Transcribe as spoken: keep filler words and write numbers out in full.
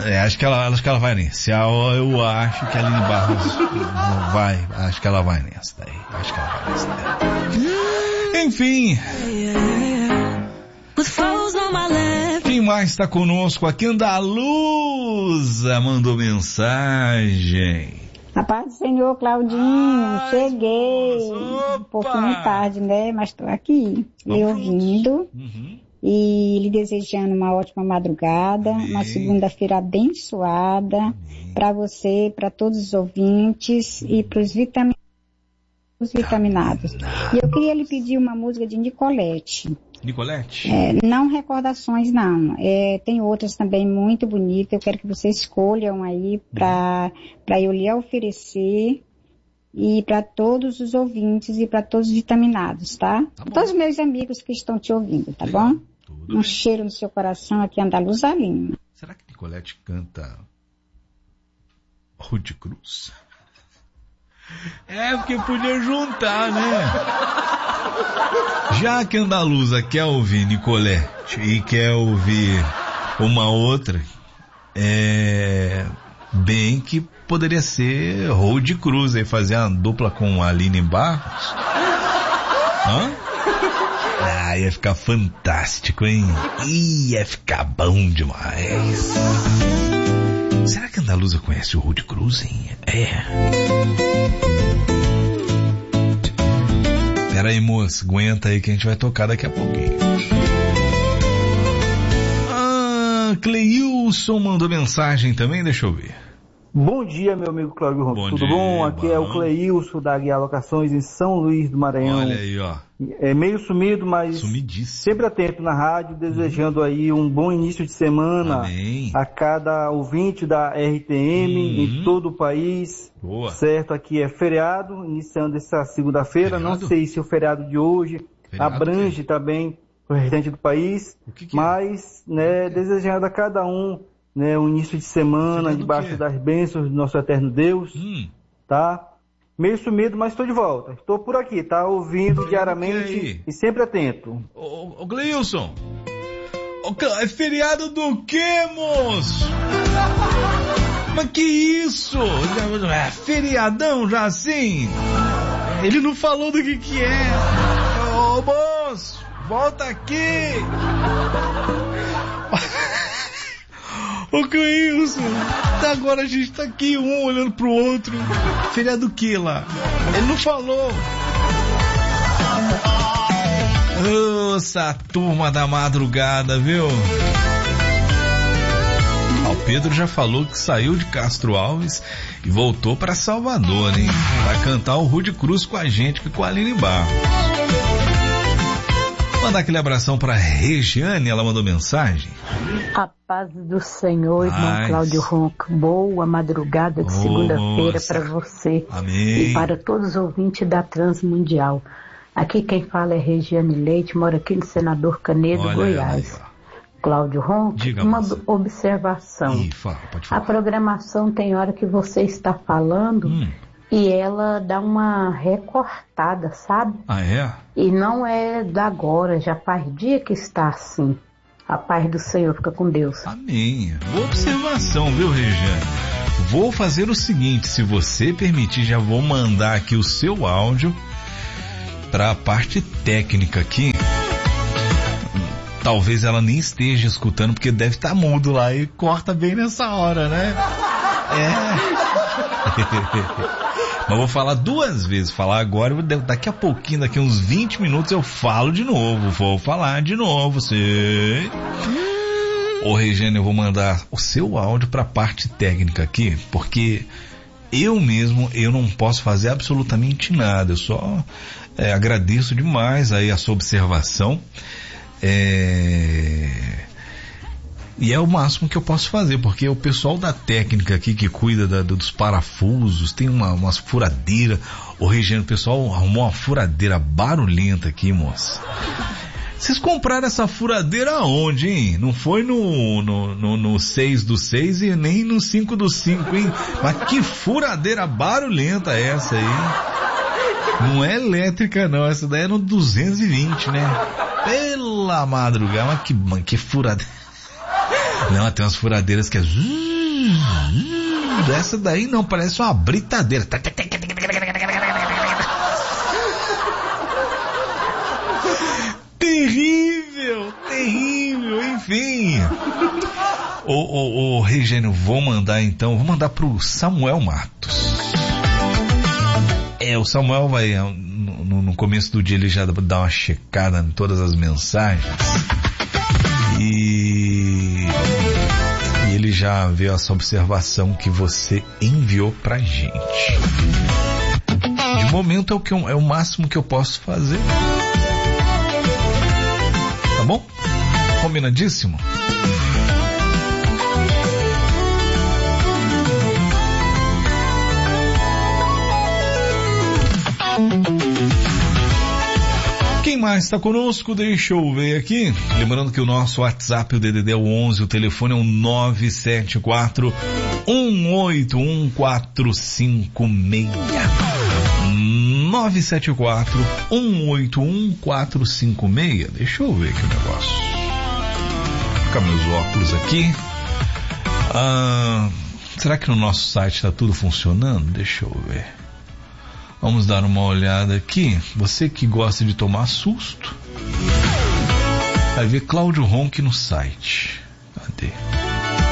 É, acho que ela, acho que ela vai nesse. Eu acho que a Aline Barros vai, acho que ela vai nessa daí. Acho que ela vai nessa daí. Enfim. Quem mais está conosco aqui? Andaluza mandou mensagem. A paz do Senhor, Claudinho, ai, cheguei. Opa. Um pouquinho tarde, né? Mas estou aqui, lhe ouvindo. Uhum. E lhe desejando uma ótima madrugada, amém. Uma segunda-feira abençoada para você, para todos os ouvintes e para os vitamin... vitaminados. E eu queria lhe pedir uma música de Nicolete. Nicolete? É, não recordações, não. É, tem outras também muito bonitas. Eu quero que vocês escolham aí para para eu lhe oferecer e para todos os ouvintes e para todos os vitaminados, tá? Tá bom. Todos os meus amigos que estão te ouvindo, tá legal. Bom? Tudo um bem. Cheiro no seu coração aqui, Andaluza Lima. Será que Nicolete canta Rude Cruz? É, porque podia juntar, né? Já que Andaluza quer ouvir Nicolete e quer ouvir uma outra, é bem que poderia ser Rude Cruz e fazer uma dupla com a Aline Barros. Hã? Ah, ia ficar fantástico, hein? Ia ficar bom demais. Será que a Andaluza conhece o Rude Cruz, hein? É. Pera aí, moça, aguenta aí que a gente vai tocar daqui a pouquinho. Ah, Cleilson mandou mensagem também, deixa eu ver. Bom dia, meu amigo Cláudio Ronco. Tudo dia, bom? Aqui bom. É o Cleilson da Guiar Locações em São Luís do Maranhão. Olha aí, ó. É meio sumido, mas Sumidíssimo. Sempre atento na rádio, desejando hum. aí um bom início de semana. Amém. A cada ouvinte da R T M hum. em todo o país. Boa. Certo, aqui é feriado, iniciando essa segunda-feira. Não sei se o feriado de hoje feriado abrange também o restante do país, o que que mas é? né, é? desejando a cada um né, um início de semana debaixo das bênçãos do nosso eterno Deus, hum. tá? Meio sumido, mas estou de volta. Estou por aqui, tá? Ouvindo diariamente e sempre atento. Ô, ô Gleilson, é feriado do quê, moço? Mas que isso? É feriadão já assim? Ele não falou do que que é. Ô, moço, volta aqui. Ô Cleilson, até agora a gente tá aqui, um olhando pro outro. Feriado do que lá? Ele não falou. Nossa, turma da madrugada, viu? Ah, o Pedro já falou que saiu de Castro Alves e voltou pra Salvador, hein? Vai cantar o Rude Cruz com a gente, com a Aline Barros. Mandar aquele abração pra Regiane, ela mandou mensagem. A paz do Senhor, irmão Cláudio Ronco. Boa madrugada de oh, segunda-feira para você. Amém. E para todos os ouvintes da Transmundial. Aqui quem fala é Regiane Leite, mora aqui no Senador Canedo, Olha Goiás. Aí, Cláudio Ronco, Diga, uma moça. observação. Ih, fala, pode falar. A programação tem hora que você está falando... Hum. E ela dá uma recortada, sabe? Ah, é? E não é da agora, já faz dia que está assim. A paz do Senhor, fica com Deus. Amém. Boa observação, viu, Regiane? Vou fazer o seguinte, se você permitir, já vou mandar aqui o seu áudio para a parte técnica aqui. Talvez ela nem esteja escutando, porque deve estar mudo lá e corta bem nessa hora, né? É... Mas vou falar duas vezes, falar agora, daqui a pouquinho, daqui a uns vinte minutos eu falo de novo, vou falar de novo, sei. Ô Regiane, eu vou mandar o seu áudio pra parte técnica aqui, porque eu mesmo, eu não posso fazer absolutamente nada, eu só é, agradeço demais aí a sua observação, é... E é o máximo que eu posso fazer, porque o pessoal da técnica aqui que cuida da, dos parafusos, tem uma, umas furadeiras. Ô Regiane, o pessoal arrumou uma furadeira barulhenta aqui, moça. Vocês compraram essa furadeira aonde, hein? Não foi no, no, no, no seis do seis e nem no cinco do cinco, hein? Mas que furadeira barulhenta é essa aí? Não é elétrica não, essa daí é no duzentos e vinte, né? Pela madrugada, mas que, que furadeira. Não, tem umas furadeiras que é... Essa daí não, parece uma britadeira. Terrível, terrível, enfim. Ô, ô, ô, Regênio, vou mandar então, vou mandar pro Samuel Matos. É, o Samuel vai, no, no começo do dia ele já dá uma checada em todas as mensagens. E, e ele já vê essa observação que você enviou pra gente. De momento é o, que eu, é o máximo que eu posso fazer. Tá bom? Combinadíssimo? Quem mais está conosco? Deixa eu ver aqui. Lembrando que o nosso WhatsApp, o D D D é o onze, o telefone é o nove sete quatro, um oito um, quatro cinco seis. nove sete quatro, um oito um, quatro cinco seis. Deixa eu ver aqui o negócio. Vou colocar meus óculos aqui. Ah, será que no nosso site está tudo funcionando? Deixa eu ver. Vamos dar uma olhada aqui. Você que gosta de tomar susto, vai ver Cláudio Ronck no site. Cadê?